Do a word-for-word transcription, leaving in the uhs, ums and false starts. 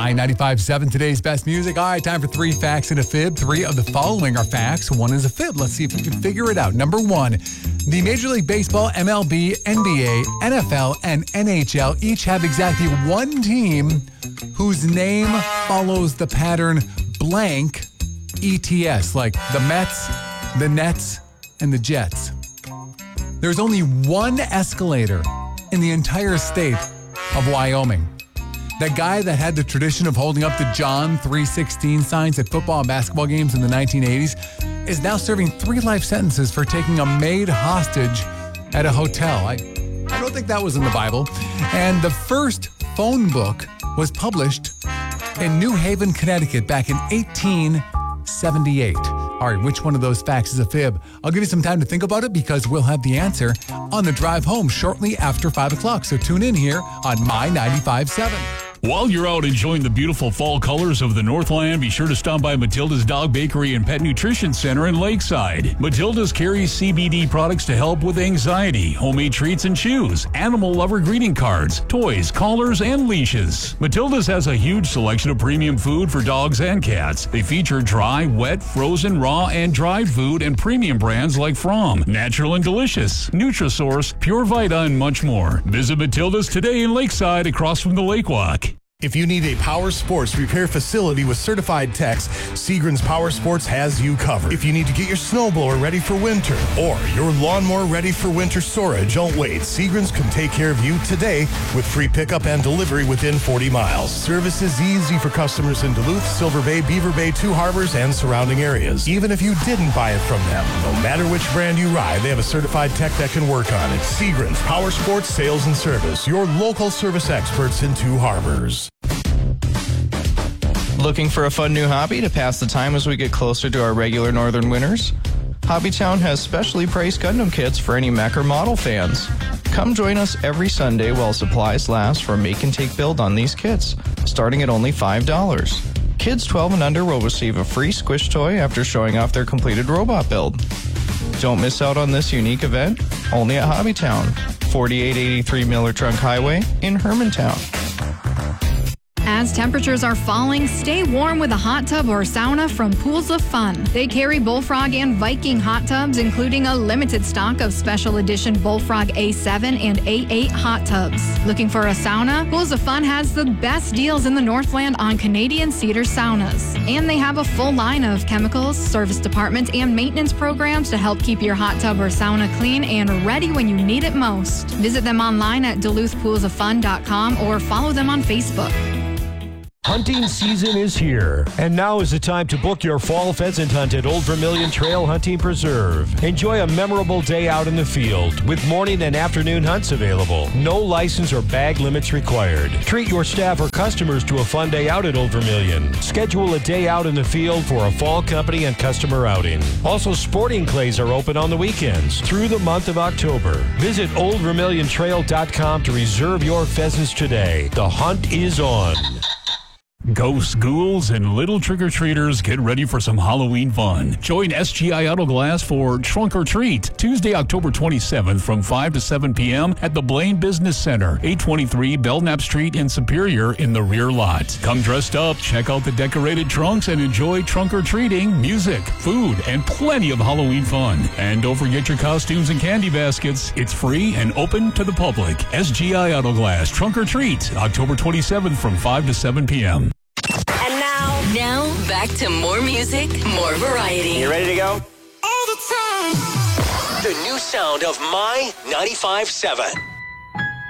My ninety-five point seven, today's best music. All right, time for three facts and a fib. Three of the following are facts. One is a fib. Let's see if we can figure it out. Number one, the Major League Baseball, M L B, N B A, N F L, and N H L each have exactly one team whose name follows the pattern blank E T S, like the Mets, the Nets, and the Jets. There's only one escalator in the entire state of Wyoming. That guy that had the tradition of holding up the John three sixteen signs at football and basketball games in the nineteen eighties is now serving three life sentences for taking a maid hostage at a hotel. I, I don't think that was in the Bible. And the first phone book was published in New Haven, Connecticut back in eighteen seventy-eight. All right, which one of those facts is a fib? I'll give you some time to think about it because we'll have the answer on the drive home shortly after five o'clock. So tune in here on My ninety-five point seven. While you're out enjoying the beautiful fall colors of the Northland, be sure to stop by Matilda's Dog Bakery and Pet Nutrition Center in Lakeside. Matilda's carries C B D products to help with anxiety, homemade treats and chews, animal lover greeting cards, toys, collars, and leashes. Matilda's has a huge selection of premium food for dogs and cats. They feature dry, wet, frozen, raw, and dried food and premium brands like From, Natural and Delicious, Nutrisource, Pure Vita, and much more. Visit Matilda's today in Lakeside across from the Lake Walk. If you need a power sports repair facility with certified techs, Seagram's Power Sports has you covered. If you need to get your snowblower ready for winter or your lawnmower ready for winter storage, don't wait. Seagram's can take care of you today with free pickup and delivery within forty miles. Service is easy for customers in Duluth, Silver Bay, Beaver Bay, Two Harbors, and surrounding areas. Even if you didn't buy it from them, no matter which brand you ride, they have a certified tech that can work on it. Seagram's Power Sports Sales and Service, your local service experts in Two Harbors. Looking for a fun new hobby to pass the time as we get closer to our regular northern winters? Hobbytown has specially priced Gundam kits for any mech or model fans. Come join us every Sunday while supplies last for a make-and-take build on these kits, starting at only five dollars. Kids twelve and under will receive a free squish toy after showing off their completed robot build. Don't miss out on this unique event, only at Hobbytown, forty-eight eighty-three Miller Trunk Highway in Hermantown. As temperatures are falling, stay warm with a hot tub or sauna from Pools of Fun. They carry Bullfrog and Viking hot tubs, including a limited stock of special edition Bullfrog A seven and A eight hot tubs. Looking for a sauna? Pools of Fun has the best deals in the Northland on Canadian Cedar saunas. And they have a full line of chemicals, service department, and maintenance programs to help keep your hot tub or sauna clean and ready when you need it most. Visit them online at Duluth Pools of Fun dot com or follow them on Facebook. Hunting season is here, and now is the time to book your fall pheasant hunt at Old Vermilion Trail Hunting Preserve. Enjoy a memorable day out in the field with morning and afternoon hunts available. No license or bag limits required. Treat your staff or customers to a fun day out at Old Vermilion. Schedule a day out in the field for a fall company and customer outing. Also, sporting clays are open on the weekends through the month of October. Visit Old Vermilion Trail dot com to reserve your pheasants today. The hunt is on. Ghosts, ghouls, and little trick-or-treaters, get ready for some Halloween fun. Join S G I Auto Glass for Trunk or Treat, Tuesday, October twenty-seventh from five to seven p.m. at the Blaine Business Center, eight twenty-three Belknap Street in Superior in the rear lot. Come dressed up, check out the decorated trunks, and enjoy trunk-or-treating, music, food, and plenty of Halloween fun. And don't forget your costumes and candy baskets. It's free and open to the public. S G I Auto Glass, Trunk or Treat, October twenty-seventh from five to seven p.m. Now, back to more music, more variety. You ready to go? All the time. The new sound of My ninety-five point seven.